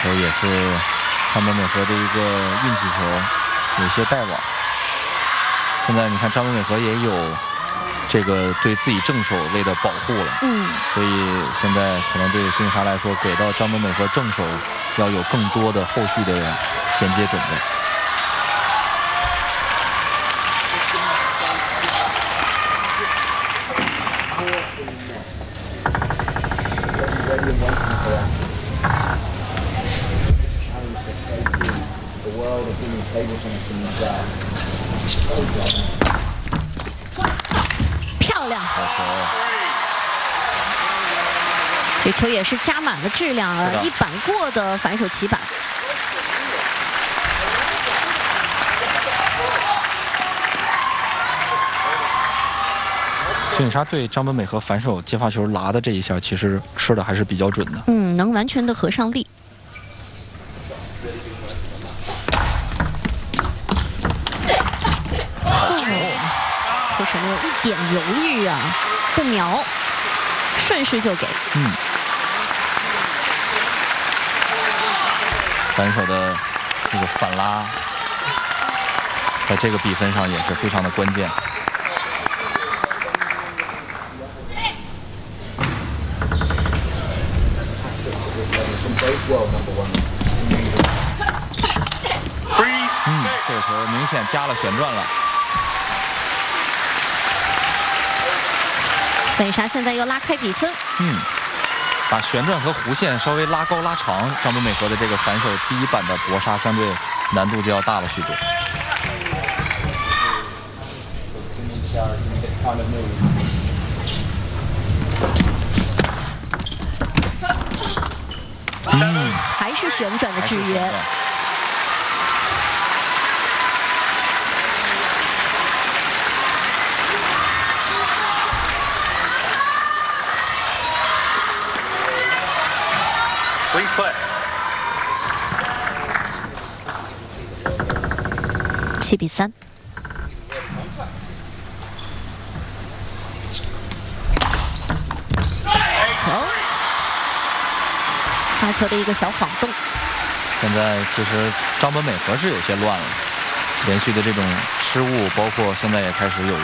球也是张本美和的一个运气球，有些带网。现在你看张本美和也有这个对自己正手位的保护了，所以现在可能对孙颖莎来说，给到张本美和正手要有更多的后续的衔接准备。 漂亮！这球也是加满了质量啊，一板过的反手起板。 孙颖莎对张本美和反手接发球拉的这一下，其实吃的还是比较准的。 能完全的合上力。或者没有一点犹豫啊，不瞄，顺势就给。 反手的这个反拉，在这个比分上也是非常的关键。这个球明显加了旋转了。 孙颖莎现在又拉开比分。 把旋转和弧线稍微拉高拉长，张本美和的这个反手第一板的搏杀相对难度就要大了许多。 还是旋转的制约。 Please play. 7比3。球，发球的一个小晃动。 现在其实张本美和是有些乱了，连续的这种失误，包括现在也开始有